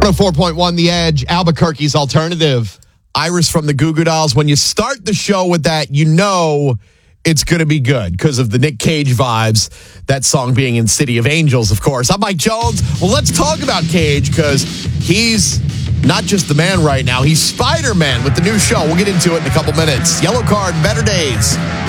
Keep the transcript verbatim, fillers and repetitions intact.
one oh four point one The Edge, Albuquerque's alternative. Iris from the Goo Goo Dolls. When you start the show with that, you know it's going to be good because of the Nick Cage vibes. That song being in City of Angels, of course. I'm Mike Jones. Well, let's talk about Cage because he's not just the man right now. He's Spider-Man with the new show. We'll get into it in a couple minutes. Yellow Card, Better Days.